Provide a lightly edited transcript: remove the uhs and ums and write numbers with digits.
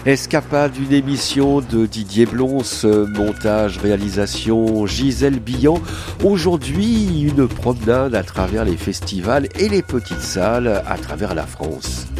Escapade d'une émission de Didier Blons, montage, réalisation Gisèle Billan. Aujourd'hui, une promenade à travers les festivals et les petites salles à travers la France.